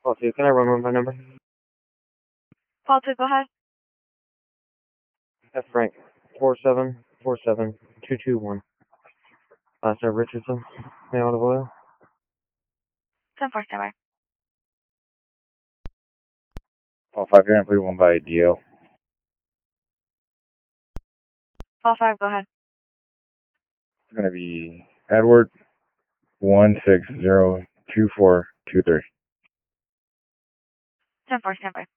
Call 2, can I run my number? Call 2, go ahead. F. Frank, 4747221. Sir Richardson, May Olive Oil. 10-4, standby. Call 5 here, please 1 by DL. Call 5, go ahead. It's going to be Edward 1602423. 10-4, standby.